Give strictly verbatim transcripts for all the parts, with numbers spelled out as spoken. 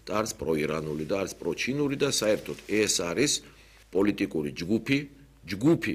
და არც პროირანული და არც პროჩინური და საერთოდ ეს არის პოლიტიკური ჯგუფი, ჯგუფი,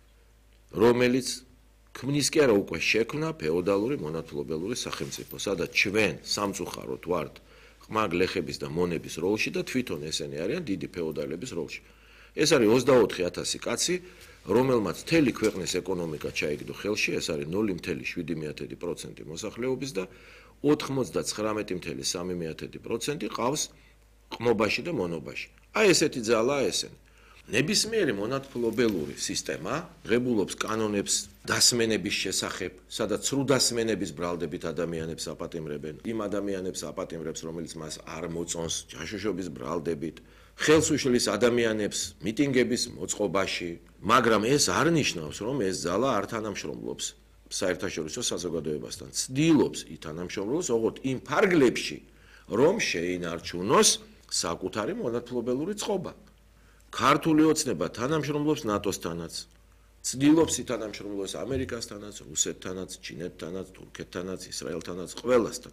რომელიც ქმნის კი არა უკვე შექმნა ფეოდალური მონათლობელური სახელმწიფო, სადაც ჩვენ სამწუხაროდ ვართ ყმა გლეხების და მონების როლში და თვითონ ესენი არიან დიდი ფეოდალების როლში. ეს არის ოცდაოთხი ათასი კაცი, რომელმაც მთელი ქვეყნის ეკონომიკა ჩაიგდო ხელში, ეს არის ნული virgulă შვიდი პროცენტი მოსახლეობის და ოთხმოცდათვრამეტი virgulă სამი პროცენტი ყავს ყმობაში და მონობაში. აი ესეთი ძალაა ესენი. ნებისმიერი მონათლობელური სისტემა ღებულობს კანონებს დასმენების შესახებ, სადაც სრულ დასმენების ბრალდებით ადამიანებს აპატიმრებენ, იმ ადამიანებს აპატიმრებს, რომელიც მას არ მოწონს ჯაშუშობის ბრალდებით, ხელს უშლის ადამიანებს მიტინგების მოწყობაში, მაგრამ ეს არ ნიშნავს, რომ ეს ძალა არ თანამშრომლობს საერთაშორისო საზოგადოებასთან. ცდილობს ითანამშრომლოს ოღონდ იმ ფარგლებში, რომ შეინარჩუნოს საკუთარი მონათლობელური წყობა. ქართული ოცნება თანამშრომლობს ნატოსთანაც, ცდილობს ითანამშრომლოს ამერიკასთანაც, რუსეთთანაც, ჩინეთთანაც, თურქეთთანაც, ისრაელთანაც, ყველასთან.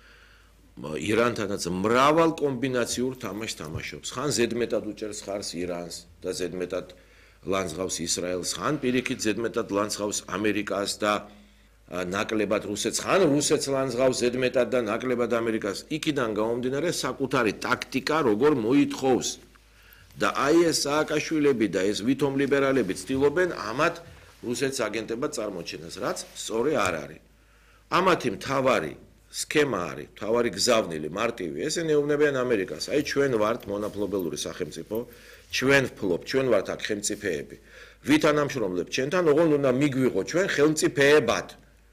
ირანთანაც მრავალ კომბინაციურ თამაშს თამაშობს. ხან ზედმეტად უჭერს ხარს ირანს და ზედმეტად ლანძღავს ისრაელს, ხან პირიქით ზედმეტად ლანძღავს ამერიკას და ნაკლებად რუსეთს, ხან რუსეთს ლანძღავს ზედმეტად და ნაკლებად ამერიკას. იქიდან გამომდინარე საკუთარი ტაქტიკა როგორ მოითხოვს. და აი ეს სააკაშვილები და ეს ვითომ ლიბერალები ცდილობენ ამათ რუსეთს აგენტებად წარმოჩენას, რაც სწორი არ არის. ამათი მთავარი სქემა არის, მთავარი გზავნილი, მარტივი, ესენი ეუბნებიან ამერიკას. აი ჩვენ ვართ მონათლობელური სახელმწიფო, ჩვენ ვფლობთ, ჩვენ ვართ აქ ხელმწიფეები. ვითანამშრომლებთ ჩვენთან, ოღონდ უნდა მიგვიღო ჩვენ ხელმწიფეებად.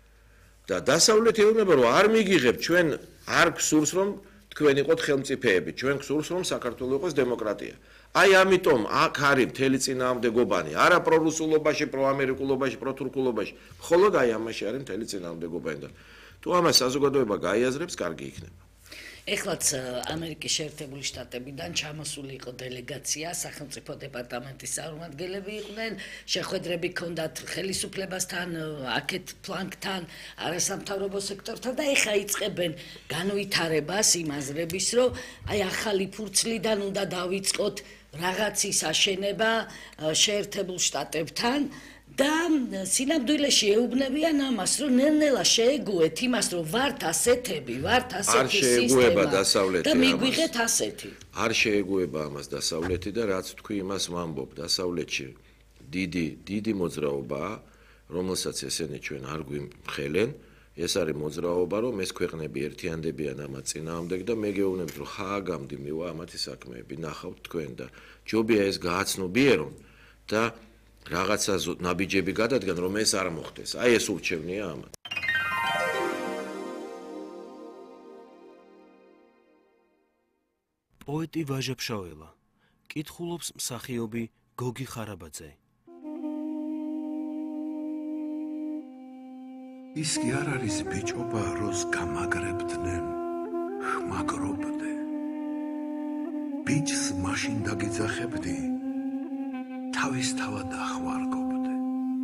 და დასავლეთი ეუბნება, რომ არ მიგიღებთ, ჩვენ არ გსურს, რომ თქვენ იყოთ ხელმწიფეები, ჩვენ გსურს, რომ საქართველოს იყოს დემოკრატია. აი ამიტომ აქ არის მთელი წინააღმდეგობანი, არა პრორუსულობაში, პროამერიკულობაში, პროთურქულობაში, მხოლოდ აი ამაში არის მთელი წინააღმდეგობანი და თუ ამას საზოგადოება გაიაზრებს, კარგი იქნება. ეხლაც ამერიკის შეერთებული შტატებიდან ჩამოსული იყო დელეგაცია, სახელმწიფო დეპარტამენტის წარმომადგენლები იყვნენ, შეხვედრები ჰქონდათ ხელისუფლებასთან, აქეთ ფლანგთან, არასამთავრობო სექტორთან და ეხლა იწყებენ განვითარებას იმ აზრების, რომ აი ახალი ფურცლიდან უნდა დავიწყოთ რაღაცის აშენება შეერთებულ შტატებთან და სინამდვილეში ეუბნებიან ამას, რომ ნელ-ნელა შეეგუეთ იმას, რომ ვართ ასეთები, ვართ ასეთი სისტემა და მიგვიღეთ ასეთი. არ შეეგუება ამას დასავლეთი და რაც თქვი იმას ვამბობ, დასავლეთში დიდი, დიდი მოძრაობაა, რომელსაც ესენი ჩვენ არ გვიმხელენ, ეს არის მოძრაობა, რომ ეს ქვეყნები ერთიანდებიან ამათ წინააღმდეგ და მე გეუბნებით, რომ ხააგამდე მივა ამათი საქმეები, ნახავთ თქვენ და ჯობია ეს გააცნობიერონ და რაღაცა ნაბიჯები გადადგან, რომ ეს არ მოხდეს. აი ეს ურჩევნია ამათ. პოეტი ვაჟა ფშაველა კითხულობს მსახიობი გოგი ხარაბაძე. ის კი არ არის ბიჭობა, როს გამაგრებდნენ, ხმაგრობდე. ბიჭს მაშინ დაგიძახებდი, თავისთავად ახვარგობდე.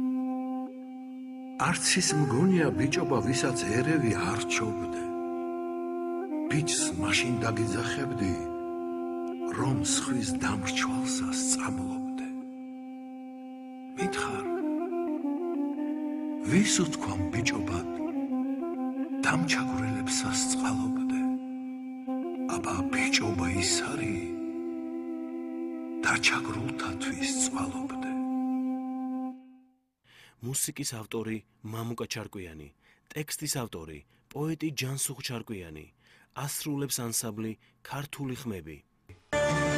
არც ის მგონია ბიჭობა, ვისაც ერევი არჩობდე. ბიჭს მაშინ დაგიძახებდი, რომ სხვის დამრჩვალსას წამლობდე. მითხარ, ვის უთქვამ ბიჭობად, დამჩაგვრელებსას წყალობდე. აბა ბიჭობა ის არის, დაჩაგრულთათვის წყალობდე. მუსიკის ავტორი მამუკა ჩარკვიანი, ტექსტის ავტორი პოეტი ჯანსუღ ჩარკვიანი, ასრულებს ანსამბლი ქართული ხმები.